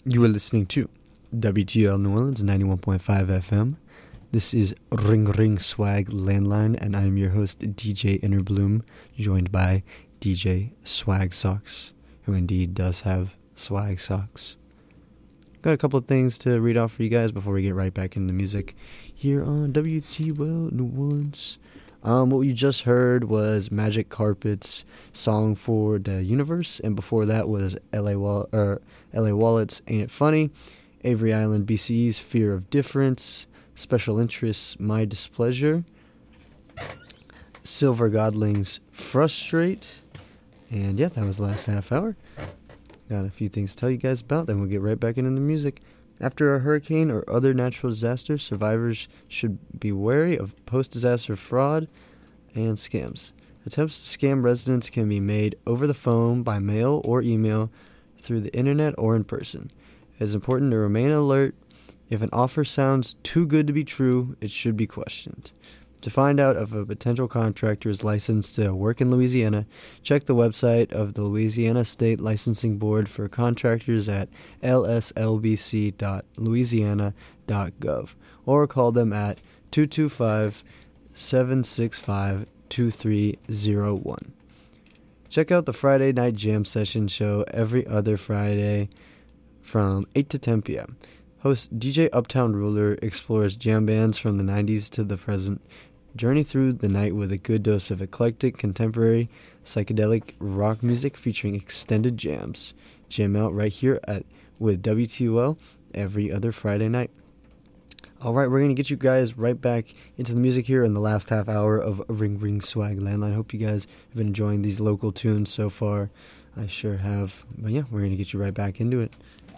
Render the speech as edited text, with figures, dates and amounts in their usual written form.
You are listening to WTL New Orleans 91.5 FM. This is Ring Ring Swag Landline, and I am your host, DJ Innerbloom, joined by DJ Swag Socks, who indeed does have swag socks. Got a couple of things to read off for you guys before we get right back into the music here on WTL New Orleans. What you just heard was Magic Carpet's Song for the Universe, and before that was LA Wallet's Ain't It Funny, Avery Island BCE's Fear of Difference, Special Interests My Displeasure, Silver Godling's Frustrate, and yeah, that was the last half hour. Got a few things to tell you guys about, then we'll get right back into the music. After a hurricane or other natural disaster, survivors should be wary of post-disaster fraud and scams. Attempts to scam residents can be made over the phone, by mail, or email, through the internet, or in person. It is important to remain alert. If an offer sounds too good to be true, it should be questioned. To find out if a potential contractor is licensed to work in Louisiana, check the website of the Louisiana State Licensing Board for contractors at lslbc.louisiana.gov or call them at 225-765-2301. Check out the Friday Night Jam Session show every other Friday from 8 to 10 p.m. Host DJ Uptown Ruler explores jam bands from the 90s to the present. Journey through the night with a good dose of eclectic, contemporary, psychedelic rock music featuring extended jams. Jam out right here with WTOL every other Friday night. Alright, we're going to get you guys right back into the music here in the last half hour of Ring Ring Swag Landline. Hope you guys have been enjoying these local tunes so far. I sure have. But yeah, we're going to get you right back into it.